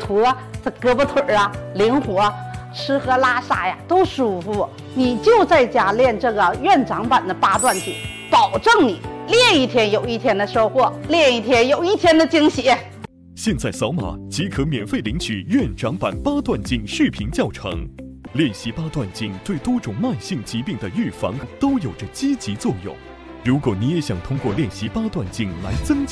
图这胳膊腿啊灵活，吃喝拉撒呀都舒服。你就在家练这个院长版的八段锦，保证你练一天有一天的收获，练一天有一天的惊喜。 现在扫码即可免费领取院长版八段锦视频教程。练习八段锦对多种慢性疾病的预防都有着积极作用。如果你也想通过练习八段锦来增强